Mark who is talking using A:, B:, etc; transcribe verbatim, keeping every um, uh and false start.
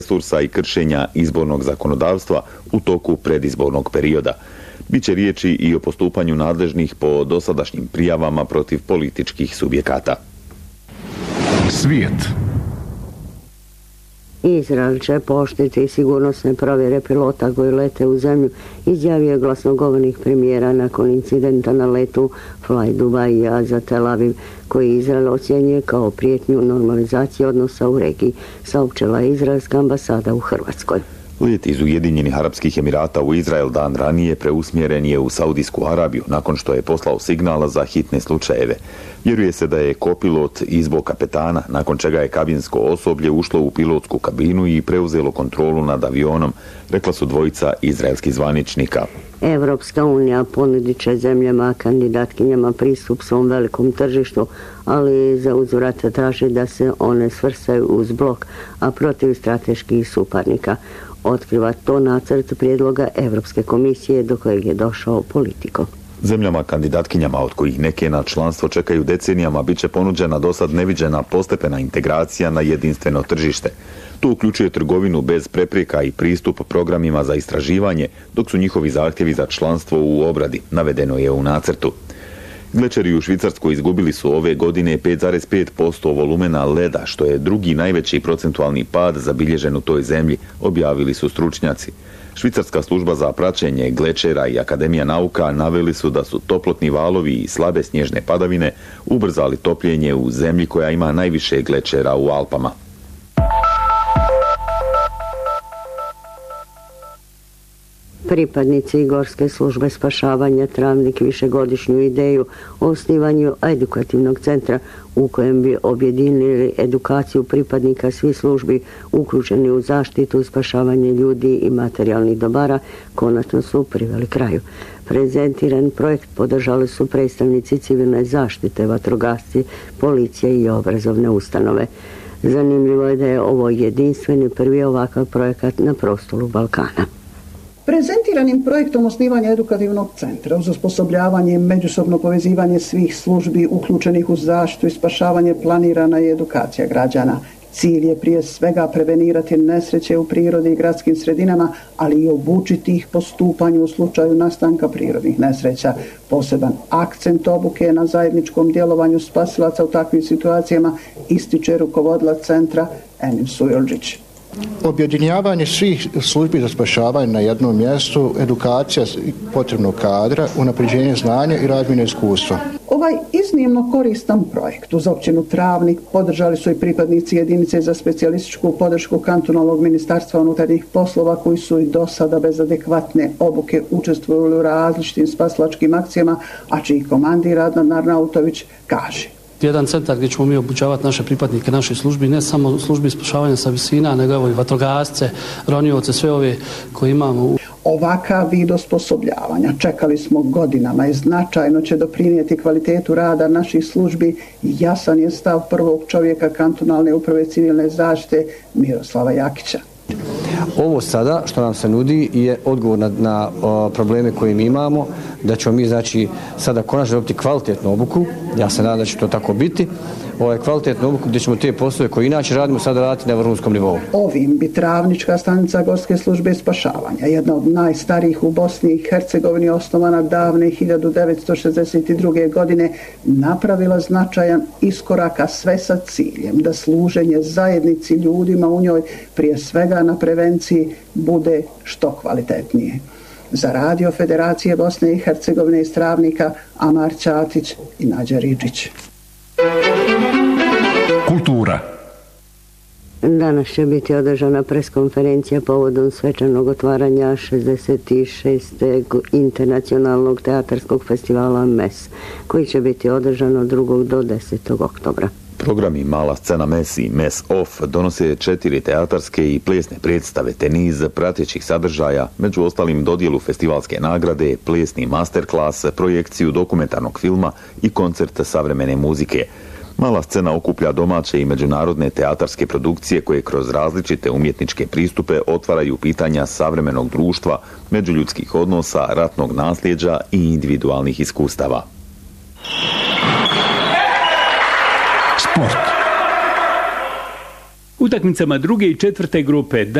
A: resursa i kršenja izbornog zakonodavstva u toku predizbornog perioda. Biće riječi i o postupanju nadležnih po dosadašnjim prijavama protiv političkih subjekata.
B: Svijet.
C: Izrael će pooštriti sigurnosne provjere pilota koji lete u zemlju, izjavio je glasnogovornik premijera nakon incidenta na letu Fly Dubai za Tel Aviv, koji Izrael ocjenjuje kao prijetnju normalizacije odnosa u regiji, saopćila je izraelska ambasada u Hrvatskoj.
A: Let iz Ujedinjenih Arapskih Emirata u Izrael dan ranije preusmjeren je u Saudijsku Arabiju nakon što je poslao signala za hitne slučajeve. Vjeruje se da je kopilot izbo kapetana, nakon čega je kabinsko osoblje ušlo u pilotsku kabinu i preuzelo kontrolu nad avionom, rekla su dvojica izraelskih zvaničnika.
C: Evropska unija ponudit će zemljama kandidatkinjama pristup svom velikom tržištu, ali za uzvrat traži da se one svrstaju uz blok, a protiv strateških suparnika. Otkriva to nacrt prijedloga Evropske komisije do kojeg je došao Politico.
A: Zemljama kandidatkinjama, od kojih neke na članstvo čekaju decenijama, bit će ponuđena dosad neviđena postepena integracija na jedinstveno tržište. To uključuje trgovinu bez prepreka i pristup programima za istraživanje, dok su njihovi zahtjevi za članstvo u obradi, navedeno je u nacrtu. Glečeri u Švicarskoj izgubili su ove godine pet zarez pet posto volumena leda, što je drugi najveći procentualni pad zabilježen u toj zemlji, objavili su stručnjaci. Švicarska služba za praćenje glečera i Akademija nauka naveli su da su toplotni valovi i slabe snježne padavine ubrzali topljenje u zemlji koja ima najviše glečera u Alpama.
C: Pripadnici Gorske službe spašavanja Travnik višegodišnju ideju o osnivanju edukativnog centra u kojem bi objedinili edukaciju pripadnika svih službi uključeni u zaštitu i spašavanje ljudi i materijalnih dobara, konačno su priveli kraju. Prezentiran projekt podržali su predstavnici civilne zaštite, vatrogasci, policije i obrazovne ustanove. Zanimljivo je da je ovo jedinstveni prvi ovakav projekat na prostoru Balkana.
D: Prezentiranim projektom osnivanja edukativnog centra uz osposobljavanje i međusobno povezivanje svih službi uključenih u zaštitu i spašavanje planirana je edukacija građana. Cilj je prije svega prevenirati nesreće u prirodi i gradskim sredinama, ali i obučiti ih postupanju u slučaju nastanka prirodnih nesreća. Poseban akcent obuke je na zajedničkom djelovanju spasilaca u takvim situacijama, ističe rukovodila centra Enim Sujolđić.
E: Objedinjavanje svih službi za spašavanje na jednom mjestu, edukacija potrebnog kadra, unapređenje znanja i razmjena iskustva.
D: Ovaj iznimno koristan projekt uz općinu Travnik podržali su i pripadnici jedinice za specijalističku podršku kantonalnog ministarstva unutarnjih poslova koji su i do sada bez adekvatne obuke učestvovali u različitim spasilačkim akcijama, a čiji komandir Adnan Arnautović kaže:
F: jedan centar gdje ćemo mi obučavati naše pripadnike, naše službi, ne samo službi spašavanja sa visina, nego evo i vatrogasce, ronioce, sve ove koje imamo.
D: Ovakav vid osposobljavanja čekali smo godinama i značajno će doprinijeti kvalitetu rada naših službi. Jasan je stav prvog čovjeka kantonalne uprave civilne zaštite Miroslava Jakića.
G: Ovo sada što nam se nudi je odgovor na, na o, probleme koje mi imamo, da ćemo mi znači sada konačno dobiti kvalitetnu obuku, ja se nadam da će to tako biti, ovaj kvalitetnu obuku gdje ćemo te poslove koje inače radimo sada raditi na vrhunskom nivou.
D: Ovim bi Travnička stanica Gorske službe spašavanja, jedna od najstarijih u Bosni i Hercegovini, osnovana davne hiljadu devetsto šezdeset druge. godine, napravila značajan iskorak, a sve sa ciljem da služenje zajednici ljudima u njoj, prije svega na prevenciji, bude što kvalitetnije. Za radio Federacije Bosne i Hercegovine iz Travnika Amar Ćatić i Nađa Ridžić.
B: Kultura.
C: Danas će biti održana preskonferencija povodom svečanog otvaranja šezdeset šestog internacionalnog teatarskog festivala M E S, koji će biti održan od drugog do desetog oktobra.
A: Programi Mala scena M E S i M E S Off donose četiri teatarske i plesne predstave te niz pratećih sadržaja, među ostalim dodjelu festivalske nagrade, plesni masterclass, projekciju dokumentarnog filma i koncert savremene muzike. Mala scena okuplja domaće i međunarodne teatarske produkcije koje kroz različite umjetničke pristupe otvaraju pitanja savremenog društva, međuljudskih odnosa, ratnog nasljeđa i individualnih iskustava.
B: Sport. Utakmicama druge i četvrte grupe